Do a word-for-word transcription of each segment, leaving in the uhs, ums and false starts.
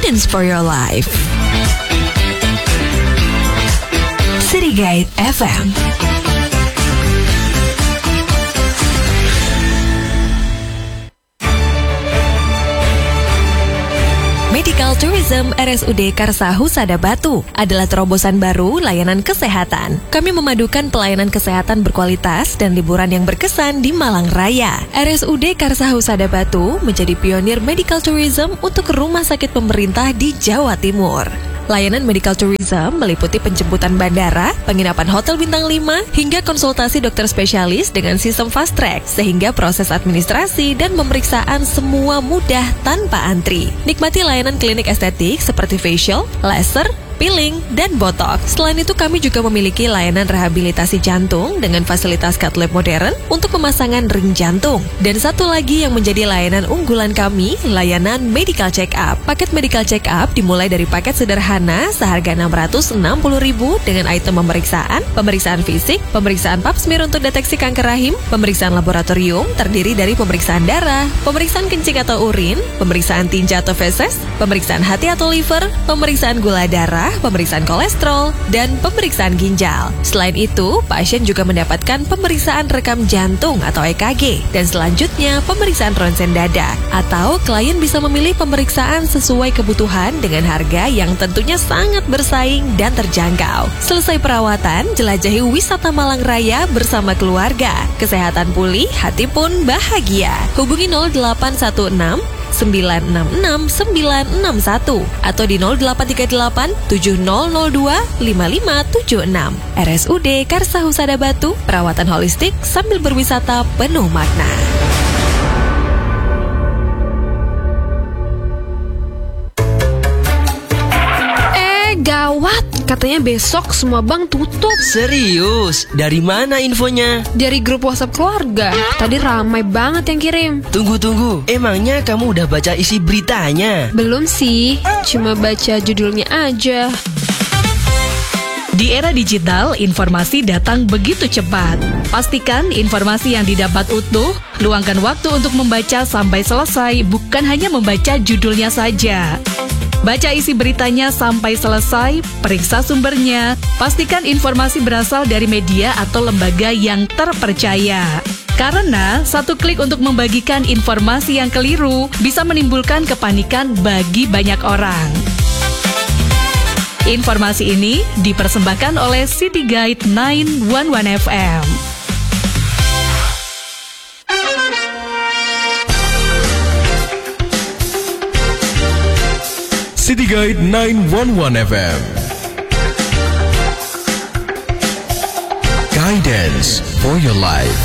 Guidance for your life. City Guide F M. Medical Tourism R S U D Karsa Husada Batu adalah terobosan baru layanan kesehatan. Kami memadukan pelayanan kesehatan berkualitas dan liburan yang berkesan di Malang Raya. R S U D Karsa Husada Batu menjadi pionir medical tourism untuk rumah sakit pemerintah di Jawa Timur. Layanan medical tourism meliputi penjemputan bandara, penginapan hotel bintang lima, hingga konsultasi dokter spesialis dengan sistem fast track, sehingga proses administrasi dan pemeriksaan semua mudah tanpa antri. Nikmati layanan klinik estetik seperti facial, laser, peeling, dan botox. Selain itu, kami juga memiliki layanan rehabilitasi jantung dengan fasilitas cath lab modern untuk pemasangan ring jantung. Dan satu lagi yang menjadi layanan unggulan kami, layanan medical check up. Paket medical check up dimulai dari paket sederhana seharga enam ratus enam puluh ribu dengan item pemeriksaan, pemeriksaan fisik, pemeriksaan pap smear untuk deteksi kanker rahim, pemeriksaan laboratorium terdiri dari pemeriksaan darah, pemeriksaan kencing atau urin, pemeriksaan tinja atau feses, pemeriksaan hati atau liver, pemeriksaan gula darah, pemeriksaan kolesterol, dan pemeriksaan ginjal. Selain itu, pasien juga mendapatkan pemeriksaan rekam jantung atau E K G, dan selanjutnya pemeriksaan ronsen dada. Atau klien bisa memilih pemeriksaan sesuai kebutuhan dengan harga yang tentunya sangat bersaing dan terjangkau. Selesai perawatan, jelajahi wisata Malang Raya bersama keluarga. Kesehatan pulih, hati pun bahagia. Hubungi nol delapan satu enam sembilan enam enam sembilan enam satu atau di nol delapan tiga delapan tujuh nol nol dua lima lima tujuh enam. R S U D Karsa Husada Batu, perawatan holistik sambil berwisata penuh makna. Eh, gawat! Katanya besok semua bank tutup. Serius? Dari mana infonya? Dari grup WhatsApp keluarga. Tadi ramai banget yang kirim. Tunggu-tunggu, emangnya kamu udah baca isi beritanya? Belum sih, cuma baca judulnya aja. Di era digital, informasi datang begitu cepat. Pastikan informasi yang didapat utuh, luangkan waktu untuk membaca sampai selesai, bukan hanya membaca judulnya saja. Baca isi beritanya sampai selesai, periksa sumbernya, pastikan informasi berasal dari media atau lembaga yang terpercaya. Karena satu klik untuk membagikan informasi yang keliru bisa menimbulkan kepanikan bagi banyak orang. Informasi ini dipersembahkan oleh City Guide sembilan satu satu F M. City Guide sembilan satu satu F M. Guidance for your life.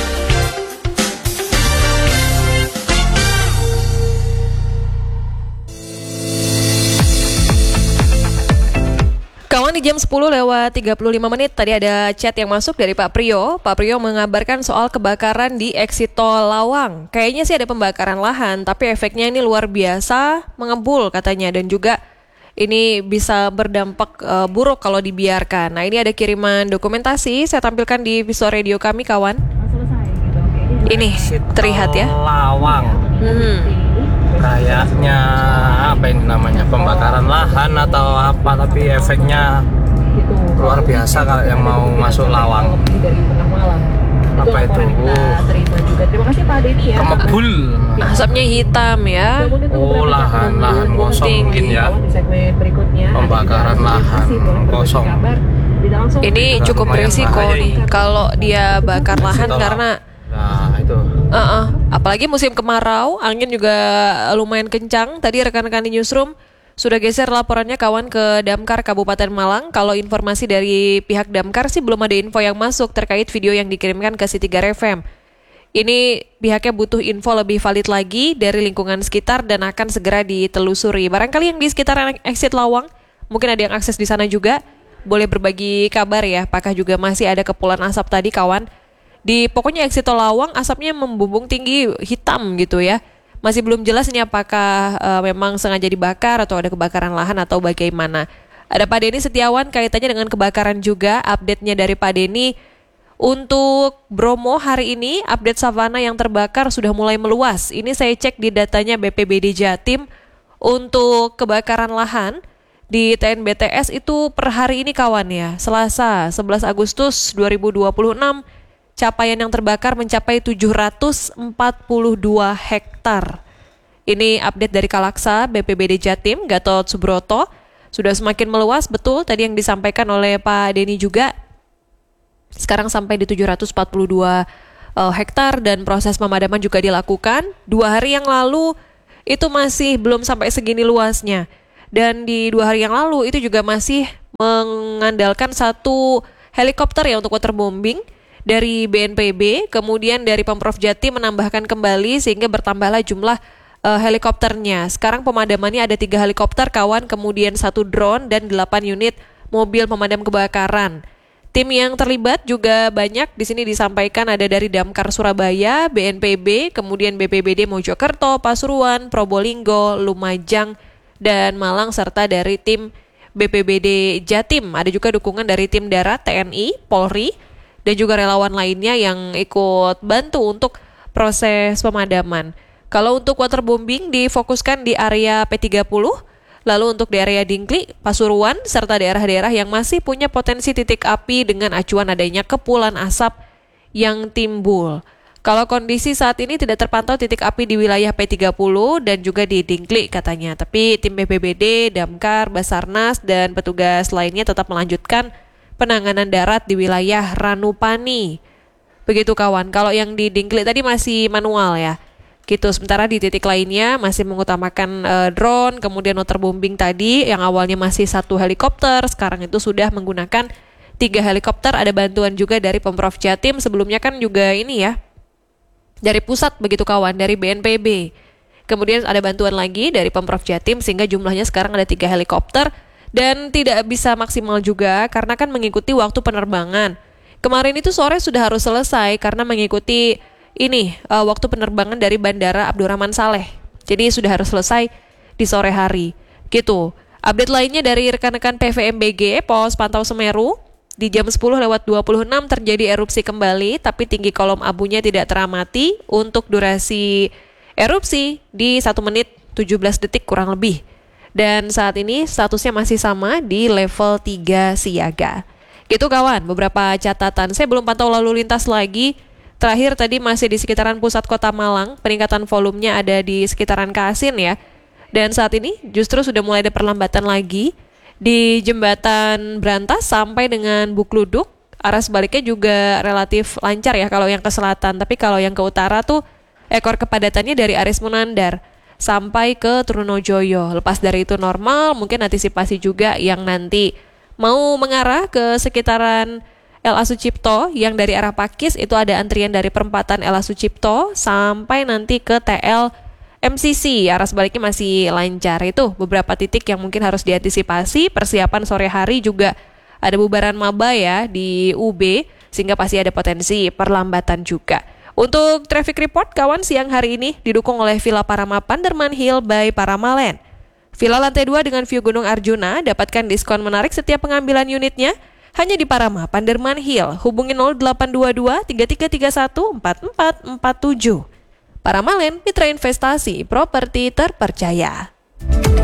Kawan, di jam sepuluh lewat tiga puluh lima menit tadi ada chat yang masuk dari Pak Priyo. Pak Priyo mengabarkan soal kebakaran di exit tol Lawang. Kayaknya sih ada pembakaran lahan, tapi efeknya ini luar biasa, mengebul katanya, dan juga ini bisa berdampak uh, buruk kalau dibiarkan. Nah, ini ada kiriman dokumentasi, saya tampilkan di visual radio kami, kawan. Ini terlihat ya. Lawang. Hmm. Kayaknya apa ini namanya, pembakaran lahan atau apa, tapi efeknya luar biasa kalau yang mau masuk Lawang. Apa itu? Uh, kemebul. Asapnya hitam ya. Oh, lahan lahan kosong mungkin ya. Pembakaran lahan kosong. Ini cukup berisiko nih kalau dia bakar lahan karena nah itu. Uh-uh. Apalagi musim kemarau, angin juga lumayan kencang. Tadi rekan-rekan di newsroom sudah geser laporannya, kawan, ke Damkar Kabupaten Malang. Kalau informasi dari pihak Damkar sih belum ada info yang masuk terkait video yang dikirimkan ke City Guide F M. Ini pihaknya butuh info lebih valid lagi dari lingkungan sekitar dan akan segera ditelusuri. Barangkali yang di sekitar exit Lawang, mungkin ada yang akses di sana juga, boleh berbagi kabar ya. Apakah juga masih ada kepulan asap tadi, kawan? Di pokoknya exit tol Lawang asapnya membumbung tinggi hitam gitu ya. Masih belum jelas ini apakah uh, memang sengaja dibakar atau ada kebakaran lahan atau bagaimana. Ada Pak Denny Setiawan kaitannya dengan kebakaran juga. Update-nya dari Pak Denny. Untuk Bromo hari ini update savana yang terbakar sudah mulai meluas. Ini saya cek di datanya B P B D Jatim. Untuk kebakaran lahan di T N B T S itu per hari ini kawan ya, Selasa sebelas Agustus dua ribu dua puluh enam, capaian yang terbakar mencapai tujuh ratus empat puluh dua hektar. Ini update dari Kalaksa B P B D Jatim, Gatot Subroto. Sudah semakin meluas, betul tadi yang disampaikan oleh Pak Denny juga. Sekarang sampai di tujuh ratus empat puluh dua uh, hektar dan proses pemadaman juga dilakukan. Dua hari yang lalu itu masih belum sampai segini luasnya. Dan di dua hari yang lalu itu juga masih mengandalkan satu helikopter ya untuk waterbombing dari B N P B. Kemudian dari Pemprov Jatim menambahkan kembali sehingga bertambahlah jumlah uh, helikopternya. Sekarang pemadamannya ada tiga helikopter kawan, kemudian satu drone dan delapan unit mobil pemadam kebakaran. Tim yang terlibat juga banyak, di sini disampaikan ada dari Damkar Surabaya, B N P B, kemudian B P B D Mojokerto, Pasuruan, Probolinggo, Lumajang, dan Malang, serta dari tim B P B D Jatim. Ada juga dukungan dari tim darat, T N I, Polri, dan juga relawan lainnya yang ikut bantu untuk proses pemadaman. Kalau untuk waterbombing difokuskan di area P tiga puluh, lalu untuk di area Dingkli, Pasuruan, serta daerah-daerah yang masih punya potensi titik api dengan acuan adanya kepulan asap yang timbul. Kalau kondisi saat ini tidak terpantau titik api di wilayah P tiga puluh dan juga di Dingkli katanya. Tapi tim B P B D, Damkar, Basarnas, dan petugas lainnya tetap melanjutkan penanganan darat di wilayah Ranupani. Begitu kawan, kalau yang di Dingkli tadi masih manual ya. Gitu, sementara di titik lainnya masih mengutamakan uh, drone, kemudian waterbombing tadi yang awalnya masih satu helikopter, sekarang itu sudah menggunakan tiga helikopter. Ada bantuan juga dari Pemprov Jatim, sebelumnya kan juga ini ya, dari pusat begitu kawan, dari B N P B. Kemudian ada bantuan lagi dari Pemprov Jatim sehingga jumlahnya sekarang ada tiga helikopter dan tidak bisa maksimal juga karena kan mengikuti waktu penerbangan. Kemarin itu sore sudah harus selesai karena mengikuti ini uh, waktu penerbangan dari Bandara Abdurrahman Saleh. Jadi sudah harus selesai di sore hari. Gitu. Update lainnya dari rekan-rekan P V M B G, Pos Pantau Semeru. Di jam sepuluh lewat dua puluh enam terjadi erupsi kembali, tapi tinggi kolom abunya tidak teramati untuk durasi erupsi di satu menit tujuh belas detik kurang lebih. Dan saat ini statusnya masih sama di level tiga siaga. Gitu kawan, beberapa catatan. Saya belum pantau lalu lintas lagi. Terakhir tadi masih di sekitaran pusat kota Malang, peningkatan volumenya ada di sekitaran Kasin ya. Dan saat ini justru sudah mulai ada perlambatan lagi di jembatan Brantas sampai dengan Bukluduk. Arah sebaliknya juga relatif lancar ya kalau yang ke selatan. Tapi kalau yang ke utara tuh ekor kepadatannya dari Aris Munandar sampai ke Trunojoyo. Lepas dari itu normal, mungkin antisipasi juga yang nanti mau mengarah ke sekitaran L A Sucipto yang dari arah Pakis itu ada antrian dari perempatan L A Sucipto sampai nanti ke T L M C C. Arah sebaliknya masih lancar. Itu beberapa titik yang mungkin harus diantisipasi. Persiapan sore hari juga ada bubaran maba ya di U B sehingga pasti ada potensi perlambatan juga. Untuk traffic report kawan siang hari ini didukung oleh Villa Parama Panderman Hill by Paramalen. Villa lantai dua dengan view Gunung Arjuna dapatkan diskon menarik setiap pengambilan unitnya. Hanya di Parama, Panderman Hill. Hubungi nol delapan dua dua tiga tiga tiga satu empat empat empat tujuh. Paramalen, mitra investasi, properti terpercaya.